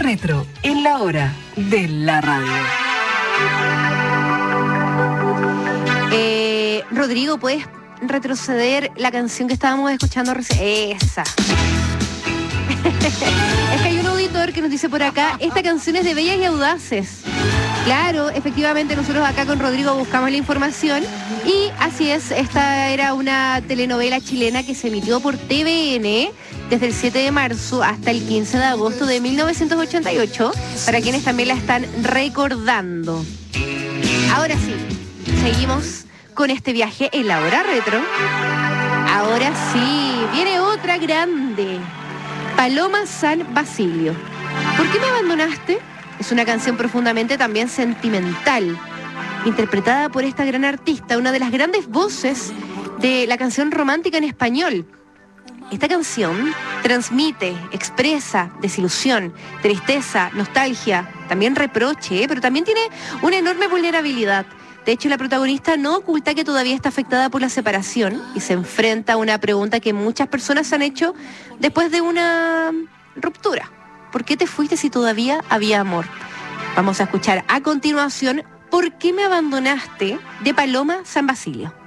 retro, en la hora de la radio. Rodrigo, ¿puedes retroceder la canción que estábamos escuchando recién? Esa. Es que hay un auditor que nos dice por acá, esta canción es de Bellas y Audaces. Claro, efectivamente nosotros acá con Rodrigo buscamos la información y así es, esta era una telenovela chilena que se emitió por TVN desde el 7 de marzo hasta el 15 de agosto de 1988, para quienes también la están recordando. Ahora sí, seguimos con este viaje en la hora retro. Ahora sí, viene otra grande, Paloma San Basilio. ¿Por qué me abandonaste? Es una canción profundamente también sentimental, interpretada por esta gran artista, una de las grandes voces de la canción romántica en español. Esta canción transmite, expresa desilusión, tristeza, nostalgia, también reproche, pero también tiene una enorme vulnerabilidad. De hecho, la protagonista no oculta que todavía está afectada por la separación y se enfrenta a una pregunta que muchas personas han hecho después de una ruptura. ¿Por qué te fuiste si todavía había amor? Vamos a escuchar a continuación ¿Por qué me abandonaste? De Paloma San Basilio.